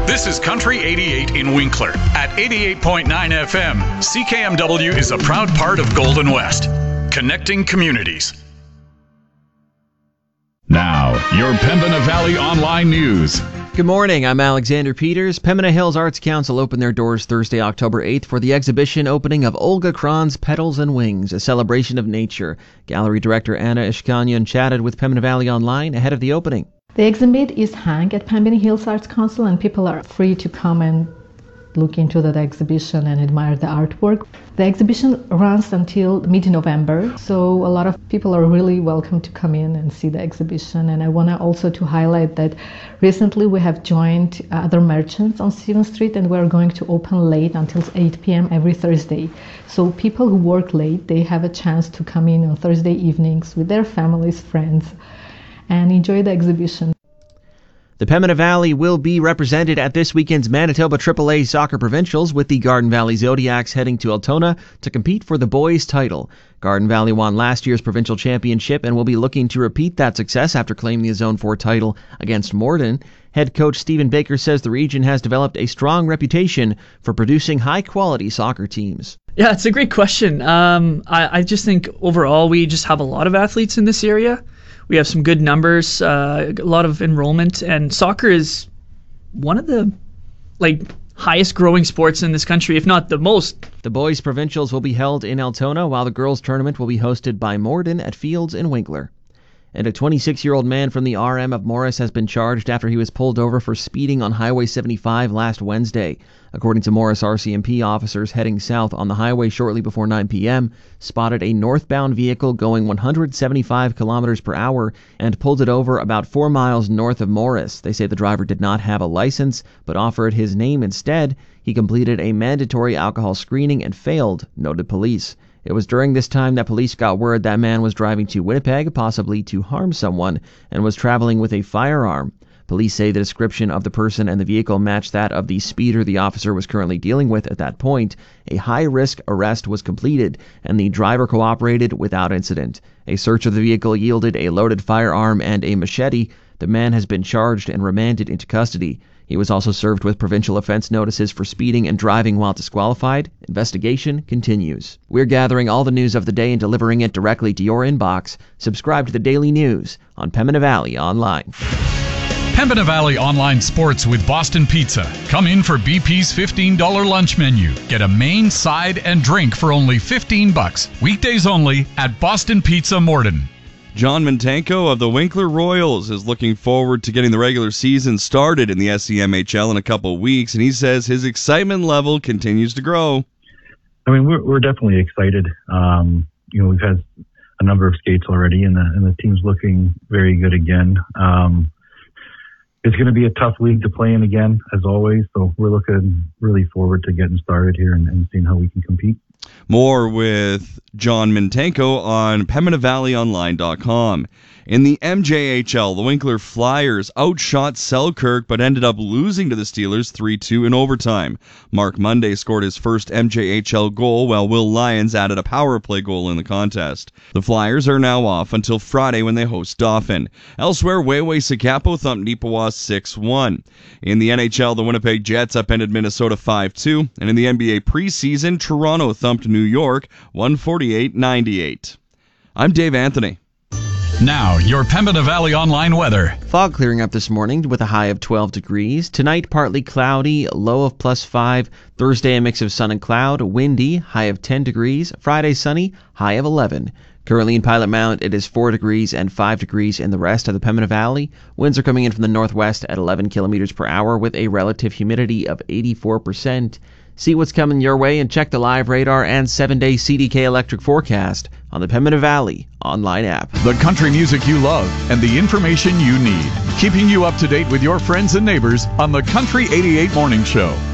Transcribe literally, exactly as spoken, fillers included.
This is Country eighty-eight in Winkler. At eighty-eight point nine F M, C K M W is a proud part of Golden West, connecting communities. Now, your Pembina Valley Online News. Good morning, I'm Alexander Peters. Pembina Hills Arts Council opened their doors Thursday, October eighth for the exhibition opening of Olga Kron's Petals and Wings, a celebration of nature. Gallery director Anna Ishkanyan chatted with Pembina Valley Online ahead of the opening. The exhibit is hung at Pembina Hills Arts Council, and people are free to come and look into that exhibition and admire the artwork. The exhibition runs until mid-November, so a lot of people are really welcome to come in and see the exhibition. And I want to also to highlight that recently we have joined other merchants on Stevens Street, and we're going to open late until eight p.m. every Thursday. So people who work late, they have a chance to come in on Thursday evenings with their families, friends, and enjoy the exhibition. The Pembina Valley will be represented at this weekend's Manitoba triple A Soccer Provincials, with the Garden Valley Zodiacs heading to Altona to compete for the boys' title. Garden Valley won last year's provincial championship and will be looking to repeat that success after claiming the Zone four title against Morden. Head coach Stephen Baker says the region has developed a strong reputation for producing high-quality soccer teams. Yeah, it's a great question. Um, I, I just think overall we just have a lot of athletes in this area. We have some good numbers, uh, a lot of enrollment, and soccer is one of the like highest growing sports in this country, if not the most. The boys' provincials will be held in Altona, while the girls' tournament will be hosted by Morden at Fields in Winkler. And a twenty-six-year-old man from the R M of Morris has been charged after he was pulled over for speeding on Highway seventy-five last Wednesday. According to Morris R C M P, officers heading south on the highway shortly before nine p.m. spotted a northbound vehicle going one hundred seventy-five kilometers per hour and pulled it over about four miles north of Morris. They say the driver did not have a license, but offered his name instead. He completed a mandatory alcohol screening and failed, noted police. It was during this time that police got word that man was driving to Winnipeg, possibly to harm someone, and was traveling with a firearm. Police say the description of the person and the vehicle matched that of the speeder the officer was currently dealing with at that point. A high-risk arrest was completed, and the driver cooperated without incident. A search of the vehicle yielded a loaded firearm and a machete. The man has been charged and remanded into custody. He was also served with provincial offense notices for speeding and driving while disqualified. Investigation continues. We're gathering all the news of the day and delivering it directly to your inbox. Subscribe to the Daily News on Pembina Valley Online. Pembina Valley Online Sports with Boston Pizza. Come in for B P's fifteen dollars lunch menu. Get a main, side, and drink for only fifteen bucks. Weekdays only at Boston Pizza Morden. John Mintenko of the Winkler Royals is looking forward to getting the regular season started in the S C M H L in a couple of weeks, and he says his excitement level continues to grow. I mean, we're we're definitely excited. Um, you know, we've had a number of skates already, and the and the team's looking very good again. Um, it's going to be a tough league to play in again, as always. So we're looking really forward to getting started here and, and seeing how we can compete. More with John Mintenko on Pembina Valley Online dot com. In the M J H L, the Winkler Flyers outshot Selkirk but ended up losing to the Steelers three two in overtime. Mark Monday scored his first M J H L goal, while Will Lyons added a power play goal in the contest. The Flyers are now off until Friday when they host Dauphin. Elsewhere, Wayway Sikapo thumped Neepawa six one. In the N H L, the Winnipeg Jets upended Minnesota five two, and in the N B A preseason, Toronto thumped New York one forty-eight ninety-eight. I'm Dave Anthony. Now, your Pembina Valley Online weather. Fog clearing up this morning with a high of twelve degrees. Tonight, partly cloudy, low of plus five. Thursday, a mix of sun and cloud, windy, high of ten degrees. Friday, sunny, high of eleven. Currently in Pilot Mount, it is four degrees and five degrees in the rest of the Pembina Valley. Winds are coming in from the northwest at eleven kilometers per hour with a relative humidity of eighty-four percent. See what's coming your way and check the live radar and seven-day C D K electric forecast on the Pembina Valley online app. The country music you love and the information you need. Keeping you up to date with your friends and neighbors on the Country eighty-eight Morning Show.